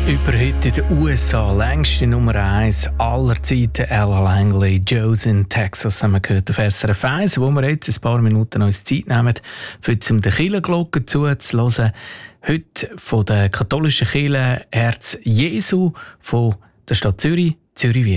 Über heute in den USA längste Nummer 1 aller Zeiten, Ella Langley, Joe's in Texas, haben wir gehört auf SRF 1, wo wir jetzt ein paar Minuten uns Zeit nehmen, für die Kirchenglocke zuzuhören. Heute von der katholischen Kirche Herz Jesu von der Stadt Zürich, Zürich-Wied.